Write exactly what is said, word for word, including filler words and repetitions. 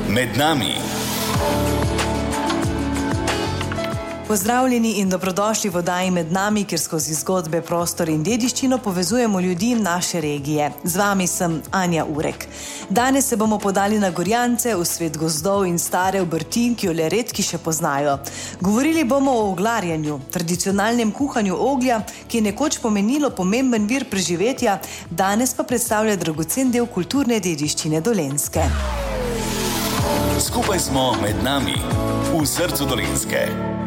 Med nami. Pozdravljeni in dobrodošli v oddaji Med nami, kjer skozi zgodbe, prostor in dediščino povezujemo ljudi naše regije. Z vami sem Anja Urek. Danes se bomo podali na Gorjance, v svet gozdov in stare obrti, ki jo le redki še poznajo. Govorili bomo o oglarjenju, tradicionalnem kuhanju oglja, ki je nekoč pomenilo pomemben vir preživetja, danes pa predstavlja dragocen del kulturne dediščine Dolenjske. Skupaj smo med nami, v srcu Dolenjske.